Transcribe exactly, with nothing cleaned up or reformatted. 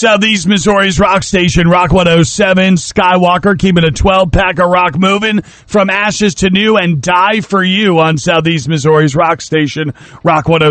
Southeast Missouri's rock station, Rock one oh seven. Skywalker keeping a twelve-pack of rock moving from ashes to new, and Die for You on Southeast Missouri's rock station, Rock one oh seven.